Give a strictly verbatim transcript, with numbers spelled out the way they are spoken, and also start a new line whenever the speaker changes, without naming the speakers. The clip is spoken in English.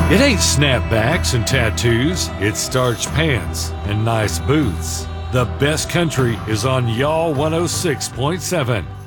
It ain't snapbacks and tattoos, it's starched pants and nice boots. The best country is on Y'all one oh six point seven.